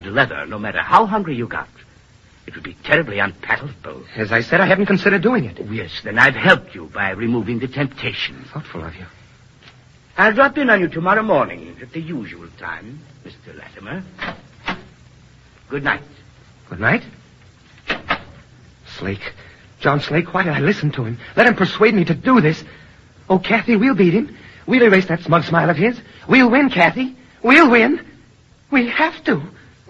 leather, no matter how hungry you got. It would be terribly unpalatable. As I said, I haven't considered doing it. Oh, yes, then I've helped you by removing the temptation. Thoughtful of you. I'll drop in on you tomorrow morning at the usual time, Mr. Latimer. Good night. Good night. Slake. John Slake, why did I listen to him? Let him persuade me to do this. Oh, Kathy, we'll beat him. We'll erase that smug smile of his. We'll win, Kathy. We'll win. We have to.